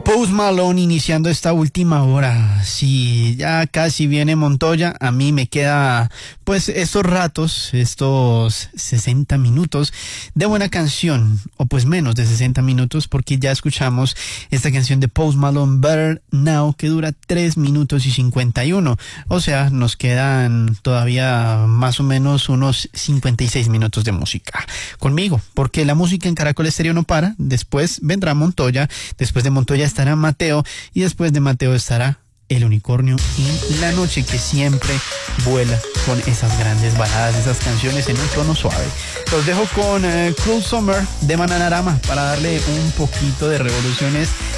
Post Malone iniciando esta última hora. Sí, ya casi viene Montoya. A mí me queda pues estos ratos, estos 60 minutos de buena canción, o pues menos de 60 minutos, porque ya escuchamos esta canción de Post Malone, Better Now, que dura 3 minutos y 51. O sea, nos quedan todavía más o menos unos 56 minutos de música conmigo, porque la música en Caracol Estéreo no para. Después vendrá Montoya, después de Montoya estará Mateo y después de Mateo estará el unicornio y la noche, que siempre vuela con esas grandes baladas, esas canciones en un tono suave. Los dejo con Cruel Summer de Bananarama para darle un poquito de revoluciones